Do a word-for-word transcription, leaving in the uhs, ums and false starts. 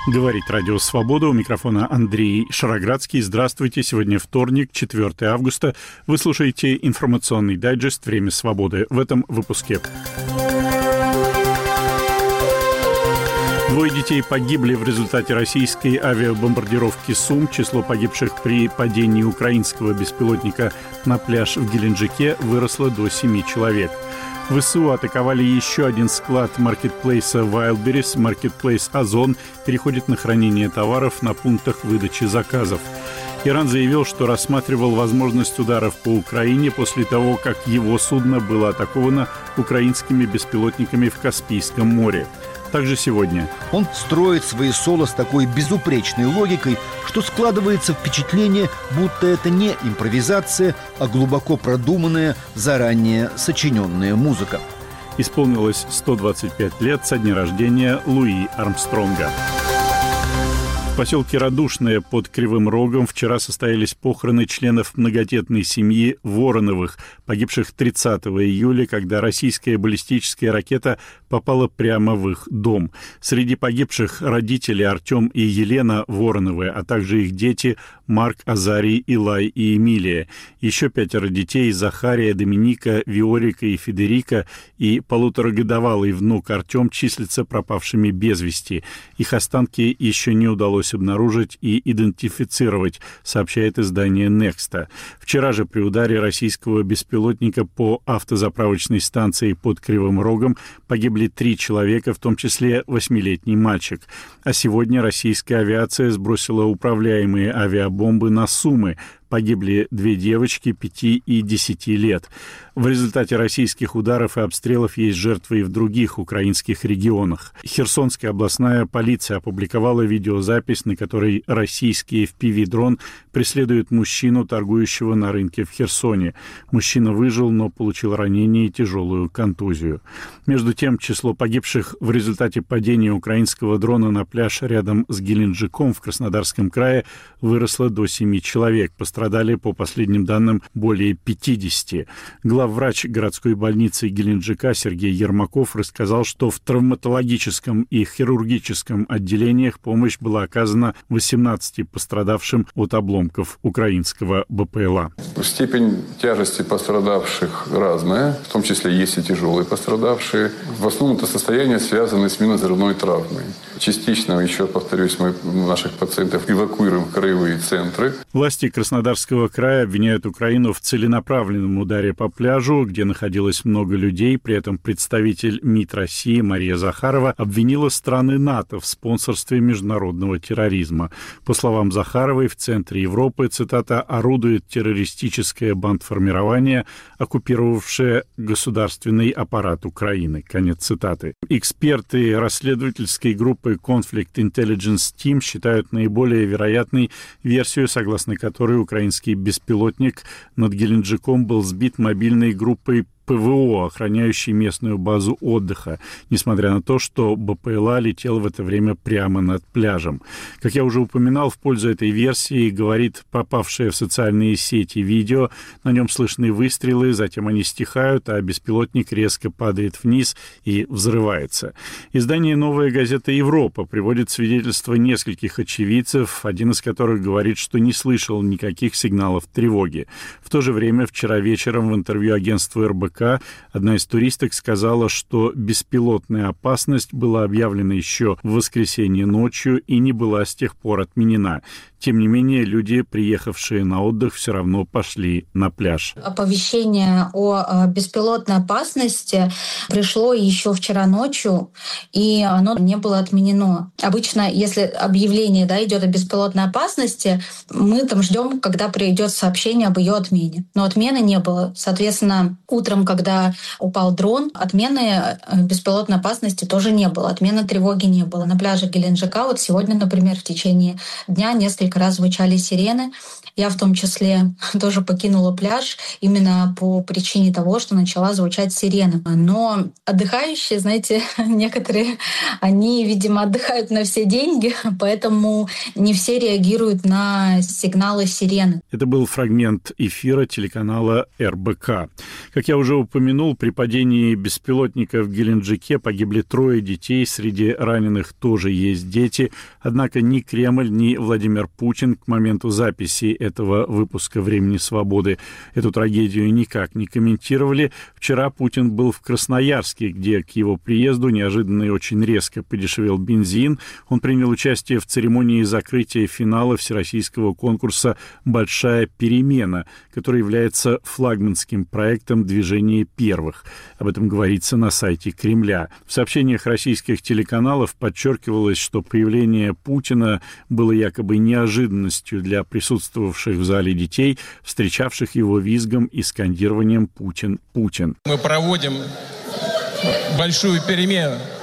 Говорит Радио Свобода. У микрофона Андрей Шароградский. Здравствуйте. Сегодня вторник, четвёртое августа. Вы слушаете информационный дайджест «Время свободы». В этом выпуске. Двое детей погибли в результате российской авиабомбардировки Сум. Число погибших при падении украинского беспилотника на пляж в Геленджике выросло до семи человек. ВСУ атаковали еще один склад маркетплейса Wildberries. Маркетплейс «Озон» переходит на хранение товаров на пунктах выдачи заказов. Иран заявил, что рассматривал возможность ударов по Украине после того, как его судно было атаковано украинскими беспилотниками в Каспийском море. Также сегодня. Он строит свои соло с такой безупречной логикой, что складывается впечатление, будто это не импровизация, а глубоко продуманная, заранее сочиненная музыка. Исполнилось сто двадцать пять лет со дня рождения Луи Армстронга. В поселке Радушное под Кривым Рогом вчера состоялись похороны членов многодетной семьи Вороновых, погибших тридцатого июля, когда российская баллистическая ракета попала прямо в их дом. Среди погибших родители Артем и Елена Вороновы, а также их дети Марк, Азарий, Илай и Эмилия. Еще пятеро детей Захария, Доминика, Виорика и Федерика и полуторагодовалый внук Артем числятся пропавшими без вести. Их останки еще не удалось обнаружить и идентифицировать, сообщает издание «Некста». Вчера же при ударе российского беспилотника по автозаправочной станции под Кривым Рогом погибли три человека, в том числе восьмилетний мальчик. А сегодня российская авиация сбросила управляемые авиабомбы на Сумы. Погибли две девочки пяти и десяти лет. В результате российских ударов и обстрелов есть жертвы и в других украинских регионах. Херсонская областная полиция опубликовала видеозапись, на которой российский эф пи ви-дрон преследует мужчину, торгующего на рынке в Херсоне. Мужчина выжил, но получил ранение и тяжелую контузию. Между тем, число погибших в результате падения украинского дрона на пляж рядом с Геленджиком в Краснодарском крае выросло до семи человек. Пострадали, по последним данным, более пятидесяти. Главврач городской больницы Геленджика Сергей Ермаков рассказал, что в травматологическом и хирургическом отделениях помощь была оказана восемнадцати пострадавшим от обломков украинского бэ пэ эл а. Степень тяжести пострадавших разная, в том числе есть и тяжелые пострадавшие. В основном это состояние связано с минно-взрывной травмой. Частично, еще повторюсь, мы наших пациентов эвакуируем в краевые центры. Власти Краснодарского края обвиняют Украину в целенаправленном ударе по пляжу, где находилось много людей. При этом представитель МИД России Мария Захарова обвинила страны НАТО в спонсорстве международного терроризма. По словам Захаровой, в центре Европы, цитата, орудует террористическое бандформирование, оккупировавшее государственный аппарат Украины. Конец цитаты. Эксперты расследовательской группы Conflict Intelligence Team считают наиболее вероятной версию, согласно которой украинский беспилотник над Геленджиком был сбит мобильной группой пэ вэ о, охраняющей местную базу отдыха, несмотря на то, что бэ пэ эл а летел в это время прямо над пляжем. Как я уже упоминал, в пользу этой версии говорит попавшее в социальные сети видео. На нем слышны выстрелы, затем они стихают, а беспилотник резко падает вниз и взрывается. Издание «Новая газета Европа» приводит свидетельства нескольких очевидцев, один из которых говорит, что не слышал никаких сигналов тревоги. В то же время вчера вечером в интервью агентству эр бэ ка одна из туристок сказала, что беспилотная опасность была объявлена еще в воскресенье ночью и не была с тех пор отменена. Тем не менее, люди, приехавшие на отдых, все равно пошли на пляж. Оповещение о беспилотной опасности пришло еще вчера ночью, и оно не было отменено. Обычно, если объявление, да, идет о беспилотной опасности, мы там ждем, когда придет сообщение об ее отмене. Но отмены не было. Соответственно, утром, когда упал дрон, отмены беспилотной опасности тоже не было. Отмены тревоги не было. На пляже Геленджика вот сегодня, например, в течение дня несколько раз звучали сирены. Я в том числе тоже покинула пляж именно по причине того, что начала звучать сирена. Но отдыхающие, знаете, некоторые, они, видимо, отдыхают на все деньги, поэтому не все реагируют на сигналы сирены. Это был фрагмент эфира телеканала эр бэ ка. Как я уже упомянул, при падении беспилотника в Геленджике погибли трое детей, среди раненых тоже есть дети. Однако ни Кремль, ни Владимир Путин к моменту записи этого выпуска «Времени свободы» эту трагедию никак не комментировали. Вчера Путин был в Красноярске, где к его приезду неожиданно и очень резко подешевел бензин. Он принял участие в церемонии закрытия финала всероссийского конкурса «Большая перемена», который является флагманским проектом движения первых. Об этом говорится на сайте Кремля. В сообщениях российских телеканалов подчеркивалось, что появление Путина было якобы неожиданностью для присутствовавших в зале детей, встречавших его визгом и скандированием «Путин, Путин». Мы проводим большую перемену.